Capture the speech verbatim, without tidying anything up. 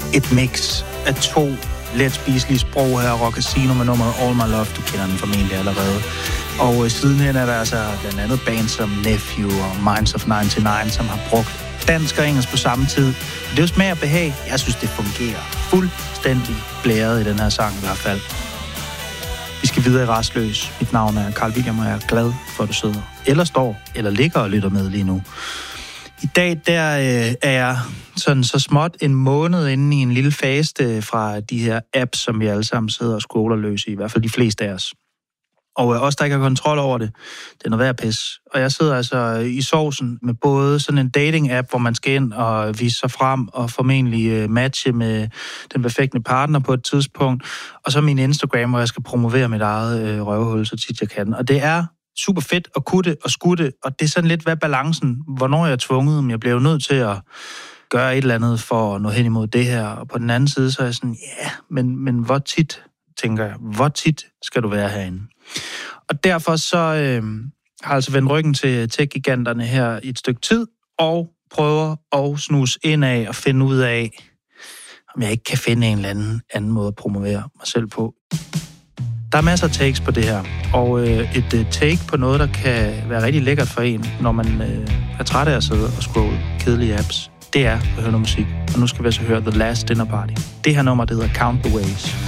et mix af to let spiselige sprog her, Rock Casino med nummeret All My Love, du kender den formentlig allerede. Og øh, sidenhen er der altså blandt andet bands som Nephew og Minds of nioghalvfems, som har brugt dansk og engelsk på samme tid. Det er jo smag og behag. Jeg synes, det fungerer fuldstændig blæret i den her sang i hvert fald. Vi skal videre i Rastløs. Mit navn er Carl William, og jeg er glad for, at du sidder eller står eller ligger og lytter med lige nu. I dag der øh, er jeg sådan så småt en måned inde i en lille faste fra de her apps, som vi alle sammen sidder og scroller løs i, i hvert fald de fleste af os. Og øh, os, der ikke har kontrol over det, det er noget værd pis. Og jeg sidder altså i sovsen med både sådan en dating-app, hvor man skal ind og vise sig frem og formentlig øh, matche med den perfekte partner på et tidspunkt. Og så min Instagram, hvor jeg skal promovere mit eget øh, røvhul, så tit jeg kan. Og det er super fedt at kunne det og skulle det, og det er sådan lidt, hvad balancen, hvornår jeg er tvunget, men jeg bliver jo nødt til at gøre et eller andet for at nå hen imod det her. Og på den anden side, så er jeg sådan, ja, yeah, men, men hvor tit, tænker jeg, hvor tit skal du være herinde? Og derfor så øh, har jeg altså vendt ryggen til tech-giganterne her i et stykke tid, og prøver at snuse ind af og finde ud af, om jeg ikke kan finde en eller anden, anden måde at promovere mig selv på. Der er masser af takes på det her, og øh, et øh, take på noget, der kan være rigtig lækkert for en, når man øh, er træt af at sidde og scrolle kedelige apps, det er at høre noget musik. Og nu skal vi altså høre The Last Dinner Party. Det her nummer, det hedder Count the Ways.